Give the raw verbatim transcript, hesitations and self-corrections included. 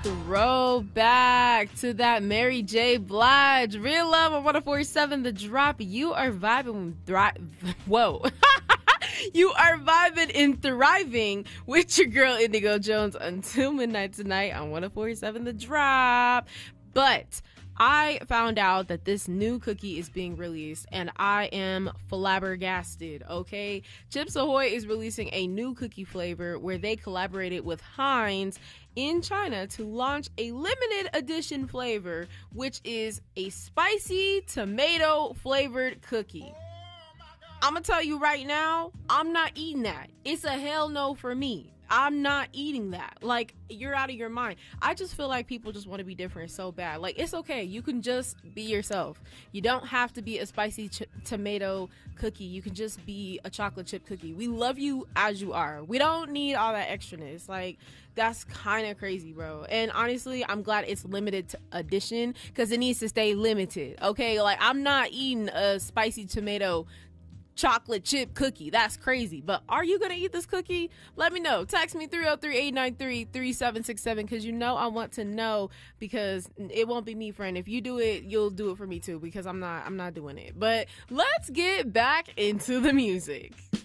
Throwback to that Mary J. Blige. Real Love on one oh four point seven The Drop. You are vibing with thri- Whoa. You are vibing and thriving with your girl Indigo Jones until midnight tonight on one oh four point seven The Drop. But I found out that this new cookie is being released, and I am flabbergasted, okay? Chips Ahoy is releasing a new cookie flavor where they collaborated with Heinz in China to launch a limited edition flavor, which is a spicy tomato flavored cookie. I'm gonna tell you right now, I'm not eating that. It's a hell no for me. I'm not eating that. Like, you're out of your mind. I just feel like people just want to be different so bad. Like, it's okay. You can just be yourself. You don't have to be a spicy ch- tomato cookie. You can just be a chocolate chip cookie. We love you as you are. We don't need all that extraness. Like, that's kind of crazy, bro. And honestly, I'm glad it's limited to edition because it needs to stay limited. Okay? Like, I'm not eating a spicy tomato chocolate chip cookie. That's crazy. But are you gonna eat this cookie? Let me know. Text me three oh three, eight nine three, three seven six seven because you know I want to know, because it won't be me, friend. If you do it, you'll do it for me too, because I'm not I'm not doing it. But let's get back into the music.